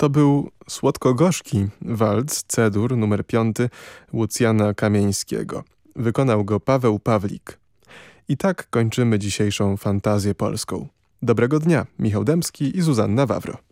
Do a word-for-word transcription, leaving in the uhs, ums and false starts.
To był słodko-gorzki walc C-dur numer piąty Łucjana Kamieńskiego. Wykonał go Paweł Pawlik. I tak kończymy dzisiejszą fantazję polską. Dobrego dnia, Michał Dębski i Zuzanna Wawro.